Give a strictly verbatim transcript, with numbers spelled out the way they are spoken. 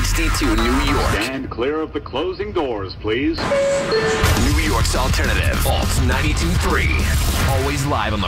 H D two New York. Stand clear of the closing doors, please. New York's alternative. Alt ninety-two point three. Always live on the